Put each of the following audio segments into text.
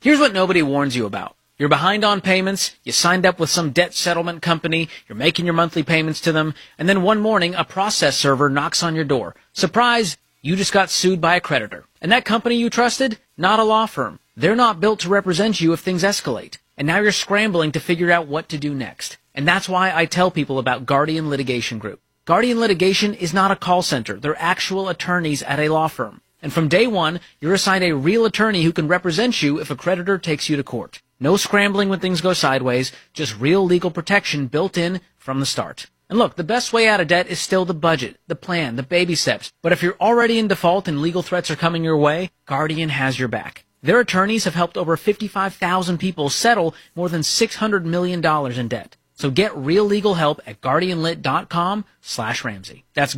Here's what nobody warns you about. You're behind on payments, you signed up with some debt settlement company, you're making your monthly payments to them, and then one morning a process server knocks on your door. Surprise! You just got sued by a creditor. And that company you trusted? Not a law firm. They're not built to represent you if things escalate. And now you're scrambling to figure out what to do next. And that's why I tell people about Guardian Litigation Group. Guardian Litigation is not a call center. They're actual attorneys at a law firm. And from day one, you're assigned a real attorney who can represent you if a creditor takes you to court. No scrambling when things go sideways, just real legal protection built in from the start. And look, the best way out of debt is still the budget, the plan, the baby steps. But if you're already in default and legal threats are coming your way, Guardian has your back. Their attorneys have helped over 55,000 people settle more than $600 million in debt. So get real legal help at guardianlit.com/Ramsey. That's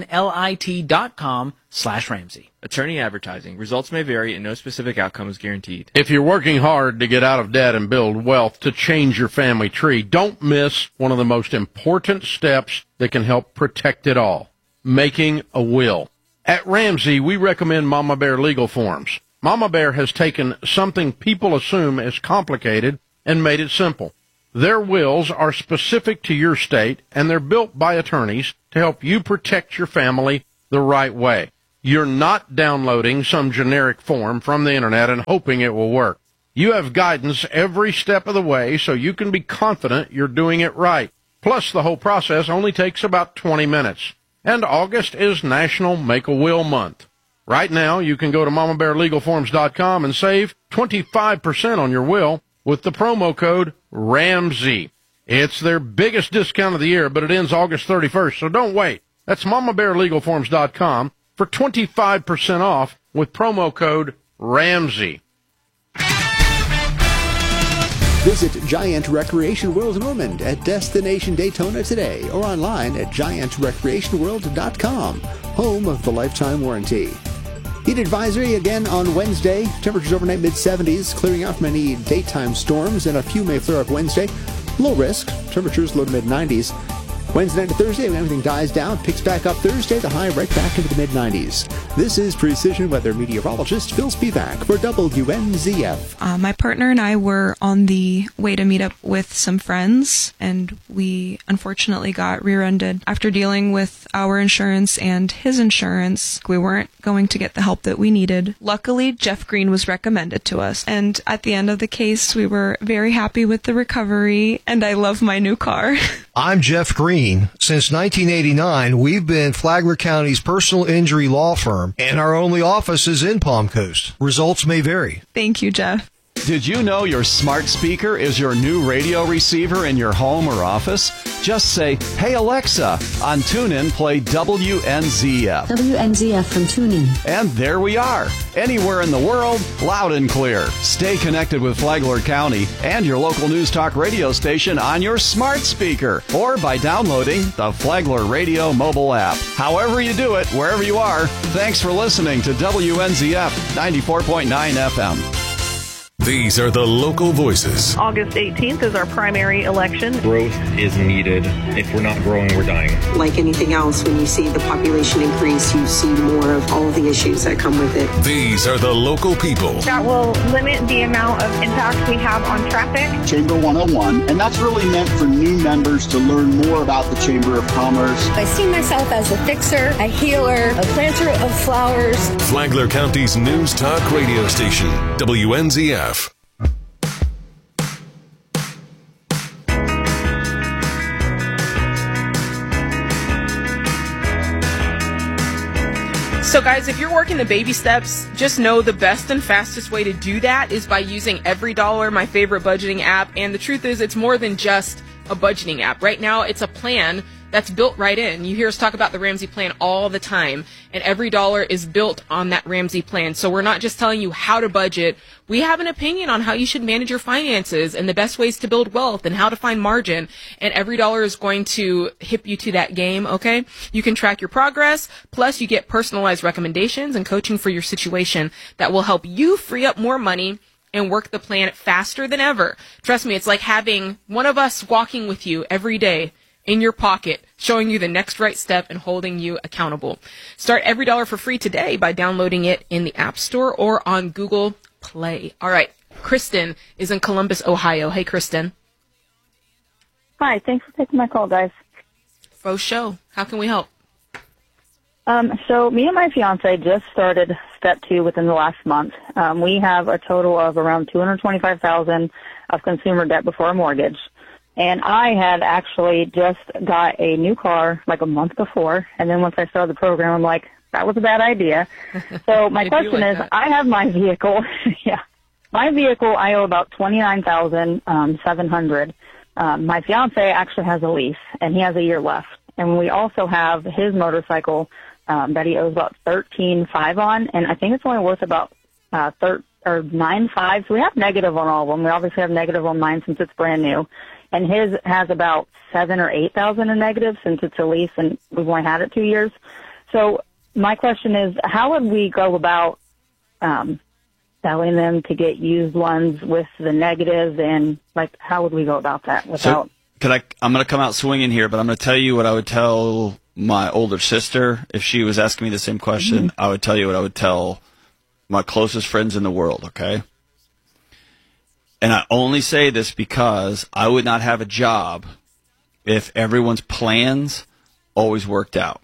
guardianlit.com/Ramsey. Attorney advertising. Results may vary and no specific outcome is guaranteed. If you're working hard to get out of debt and build wealth to change your family tree, don't miss one of the most important steps that can help protect it all. Making a will. At Ramsey, we recommend Mama Bear legal forms. Mama Bear has taken something people assume is complicated and made it simple. Their wills are specific to your state, and they're built by attorneys to help you protect your family the right way. You're not downloading some generic form from the internet and hoping it will work. You have guidance every step of the way so you can be confident you're doing it right. Plus, the whole process only takes about 20 minutes. And August is National Make-A-Will Month. Right now, you can go to MamaBearLegalForms.com and save 25% on your will with the promo code Ramsey. It's their biggest discount of the year, but it ends August 31st, so don't wait. That's MamaBearLegalForms.com for 25% off with promo code Ramsey. Visit Giant Recreation World in Ormond at Destination Daytona today or online at GiantRecreationWorld.com, home of the lifetime warranty. Heat advisory again on Wednesday. Temperatures overnight mid-70s, clearing out from any daytime storms, and a few may flare up Wednesday. Low risk. Temperatures low to mid-90s. Wednesday night to Thursday, when everything dies down, picks back up Thursday, the high right back into the mid-90s. This is Precision Weather meteorologist Phil Spivak for WNZF. My partner and I were on the way to meet up with some friends, and we unfortunately got rear-ended. After dealing with our insurance and his insurance, we weren't going to get the help that we needed. Luckily, Jeff Green was recommended to us, and at the end of the case, we were very happy with the recovery, and I love my new car. I'm Jeff Green. Since 1989, we've been Flagler County's personal injury law firm, and our only office is in Palm Coast. Results may vary. Thank you, Jeff. Did you know your smart speaker is your new radio receiver in your home or office? Just say, "Hey Alexa," on TuneIn, play WNZF. WNZF from TuneIn. And there we are. Anywhere in the world, loud and clear. Stay connected with Flagler County and your local news talk radio station on your smart speaker or by downloading the Flagler Radio mobile app. However you do it, wherever you are, thanks for listening to WNZF 94.9 FM. These are the local voices. August 18th is our primary election. Growth is needed. If we're not growing, we're dying. Like anything else, when you see the population increase, you see more of all the issues that come with it. These are the local people. That will limit the amount of impact we have on traffic. Chamber 101, and that's really meant for new members to learn more about the Chamber of Commerce. I see myself as a fixer, a healer, a planter of flowers. Flagler County's news talk radio station, WNZF. So guys, if you're working the baby steps, just know the best and fastest way to do that is by using EveryDollar, my favorite budgeting app. And the truth is, it's more than just a budgeting app. Right now, it's a plan that's built right in. You hear us talk about the Ramsey plan all the time, and EveryDollar is built on that Ramsey plan. So we're not just telling you how to budget. We have an opinion on how you should manage your finances and the best ways to build wealth and how to find margin. And EveryDollar is going to hip you to that game, okay? You can track your progress, plus you get personalized recommendations and coaching for your situation that will help you free up more money and work the plan faster than ever. Trust me, it's like having one of us walking with you every day in your pocket, showing you the next right step and holding you accountable. Start EveryDollar for free today by downloading it in the App Store or on Google Play. All right, Kristen is in Columbus, Ohio. Hey, Kristen. Hi, thanks for taking my call, guys. Faux show. How can we help? So me and my fiance just started step 2 within the last month. We have a total of around $225,000 of consumer debt before a mortgage. And I had actually just got a new car like a month before. And then once I started the program, I'm like, that was a bad idea. So my question is, I have my vehicle. Yeah. My vehicle, I owe about $29,700. My fiance actually has a lease, and he has a year left. And we also have his motorcycle that he owes about $13,500 on, and I think it's only worth about $9,500. So we have negative on all of them. We obviously have negative on mine since it's brand new, and his has about $7,000 or $8,000 in negative since it's a lease, and we've only had it 2 years. So my question is, how would we go about selling them to get used ones with the negatives, and like how would we go about that without? I'm going to come out swinging here, but I'm going to tell you what I would tell my older sister if she was asking me the same question. Mm-hmm. I would tell you what I would tell my closest friends in the world, okay? And I only say this because I would not have a job if everyone's plans always worked out.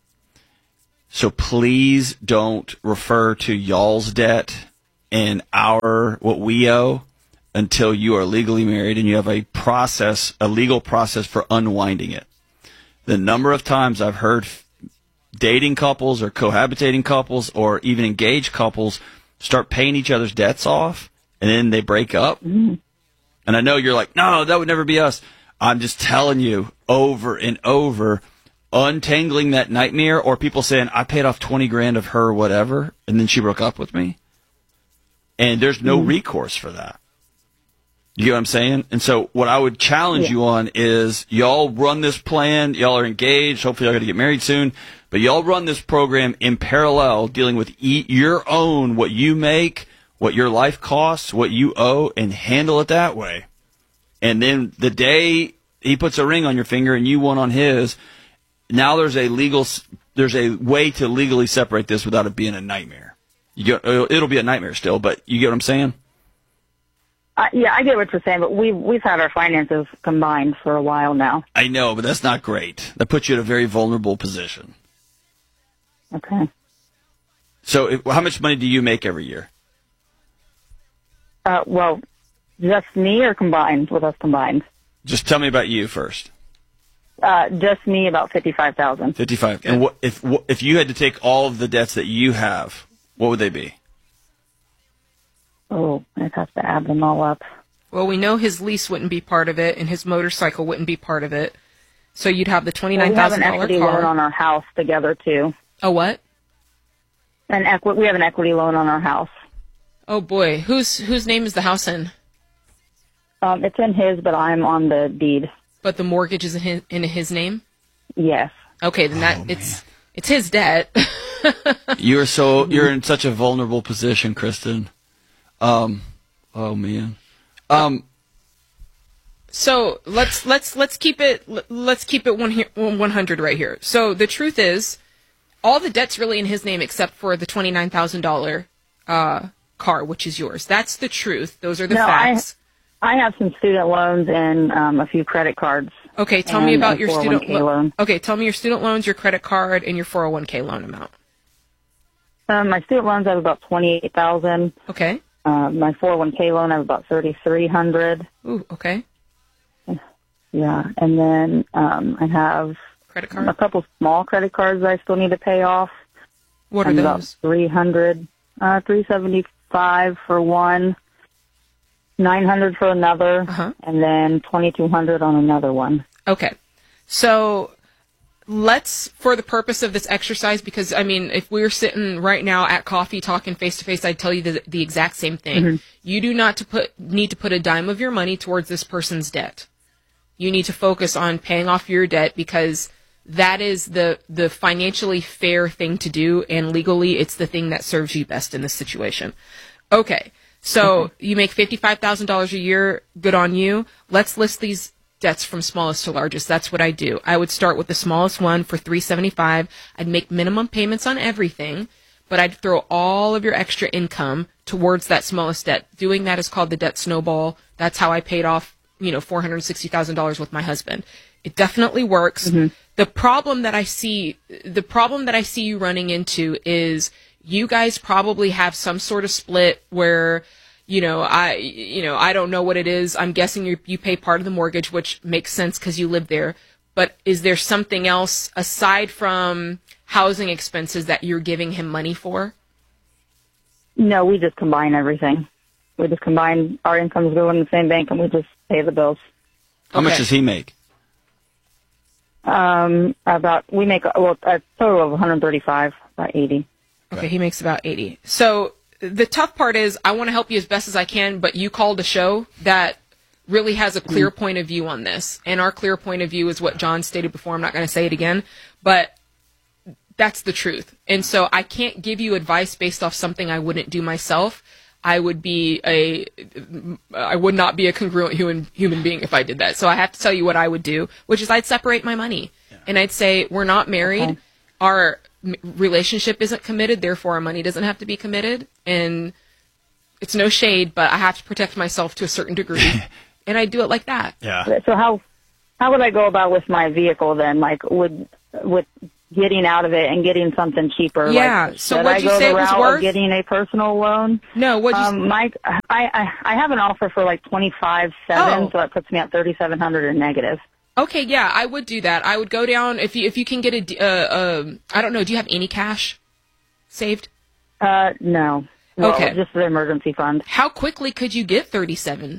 So please don't refer to y'all's debt and what we owe until you are legally married and you have a legal process for unwinding it. The number of times I've heard dating couples or cohabitating couples or even engaged couples start paying each other's debts off and then they break up. Mm-hmm. And I know you're like, no, that would never be us. I'm just telling you over and over, untangling that nightmare, or people saying, I paid off $20,000 of her, whatever, and then she broke up with me. And there's no recourse for that. You know what I'm saying? And so what I would challenge you on is y'all run this plan. Y'all are engaged. Hopefully y'all going to get married soon. But y'all run this program in parallel, dealing with your own, what you make, what your life costs, what you owe, and handle it that way. And then the day he puts a ring on your finger and you one on his, now there's a way to legally separate this without it being a nightmare. It'll be a nightmare still, but you get what I'm saying? Yeah, I get what you're saying, but we've had our finances combined for a while now. I know, but that's not great. That puts you in a very vulnerable position. Okay. So how much money do you make every year? Well, just me or combined, with us combined? Just tell me about you first. Just me, about $55,000. $55,000. And if you had to take all of the debts that you have, what would they be? Oh, I'd have to add them all up. Well, we know his lease wouldn't be part of it, and his motorcycle wouldn't be part of it. So you'd have the $29,000 car. We have an equity loan on our house together, too. A what? We have an equity loan on our house. Oh, boy. Whose name is the house in? It's in his, but I'm on the deed. But the mortgage is in his name? Yes. Okay, then it's his debt. You're in such a vulnerable position, Kristen. Oh man. So let's keep it 100 right here. So the truth is, all the debt's really in his name except for the $29,000 car, which is yours. That's the truth. Those are the facts. I have some student loans and a few credit cards. Okay, tell me about your student loan. Okay, tell me your student loans, your credit card, and your 401k loan amount. My student loans I have about $28,000. Okay. My 401k loan I have about $3,300. Ooh, okay. Yeah, and then I have credit card? A couple small credit cards that I still need to pay off. What are those? About $300, $375 for one, $900 for another, and then $2,200 on another one. Okay, so let's, for the purpose of this exercise, because I mean, if we were sitting right now at coffee talking face to face, I'd tell you the exact same thing. Mm-hmm. You do not need to put a dime of your money towards this person's debt. You need to focus on paying off your debt because that is the financially fair thing to do, and legally it's the thing that serves you best in this situation. Okay, so you make $55,000 a year, good on you. Let's list these debts from smallest to largest. That's what I do. I would start with the smallest one for $375. I'd make minimum payments on everything, but I'd throw all of your extra income towards that smallest debt. Doing that is called the debt snowball. That's how I paid off, $460,000 with my husband. It definitely works. Mm-hmm. The problem that I see you running into is you guys probably have some sort of split where, I don't know what it is. I'm guessing you pay part of the mortgage, which makes sense because you live there. But is there something else aside from housing expenses that you're giving him money for? No, we just combine everything. We just combine our incomes go in the same bank and we just pay the bills. How much does he make? We make a total of 135, about 80. Okay, he makes about 80. So the tough part is I want to help you as best as I can, but you called a show that really has a clear point of view on this. And our clear point of view is what John stated before. I'm not going to say it again, but that's the truth. And so I can't give you advice based off something I wouldn't do myself. I would not be a congruent human being if I did that. So I have to tell you what I would do, which is I'd separate my money. Yeah. And I'd say, we're not married. Okay. Our relationship isn't committed. Therefore, our money doesn't have to be committed. And it's no shade, but I have to protect myself to a certain degree. And I do it like that. Yeah. So how would I go about with my vehicle then? Like with getting out of it and getting something cheaper? Yeah. Like, so what'd you say it was worth? Getting a personal loan? No. I have an offer for like 25.7, so that puts me at 3,700 in negative. Okay. Yeah, I would do that. I would go down if you can get I don't know. Do you have any cash saved? No. Well, okay. Just the emergency fund. How quickly could you get 3,700?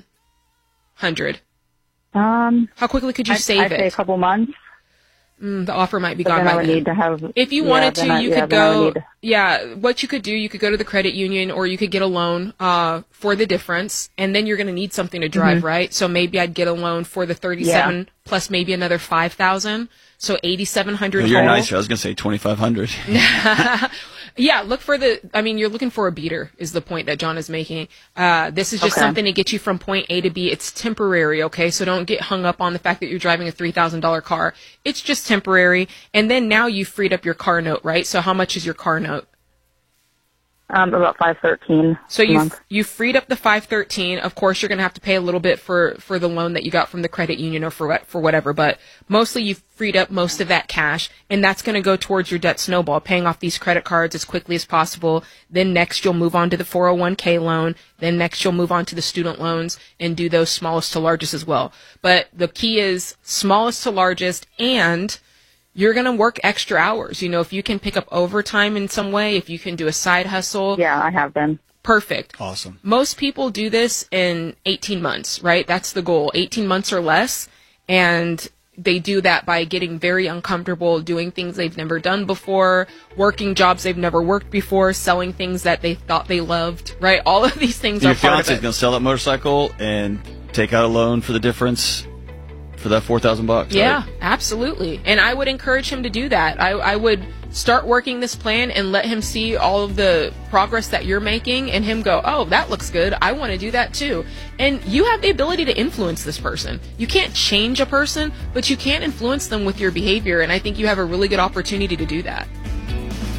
How quickly could you save I'd it? say a couple months. The offer might be gone by then. Need to have, if you wanted to, you could go. Yeah, what you could do, you could go to the credit union, or you could get a loan for the difference, and then you're going to need something to drive, right? So maybe I'd get a loan for the 37 plus maybe another 5,000, so 8,700. Well, you're nicer. I was going to say 2,500. Yeah, you're looking for a beater is the point that John is making. This is just something to get you from point A to B. It's temporary, okay? So don't get hung up on the fact that you're driving a $3,000 car. It's just temporary. And then now you've freed up your car note, right? So how much is your car note? About $513. So you freed up the $513. Of course, you're going to have to pay a little bit for the loan that you got from the credit union or for whatever, but mostly you've freed up most of that cash, and that's going to go towards your debt snowball, paying off these credit cards as quickly as possible. Then next you'll move on to the 401k loan. Then next you'll move on to the student loans and do those smallest to largest as well. But the key is smallest to largest, and you're going to work extra hours. If you can pick up overtime in some way, if you can do a side hustle. Yeah, I have been. Perfect. Awesome. Most people do this in 18 months, right? That's the goal, 18 months or less. And they do that by getting very uncomfortable, doing things they've never done before, working jobs they've never worked before, selling things that they thought they loved, right? All of these things are part of it. Your fiance's going to sell that motorcycle and take out a loan for the difference for that $4,000. Yeah, right? Absolutely. And I would encourage him to do that. I would start working this plan and let him see all of the progress that you're making and him go, oh, that looks good. I want to do that too. And you have the ability to influence this person. You can't change a person, but you can influence them with your behavior. And I think you have a really good opportunity to do that.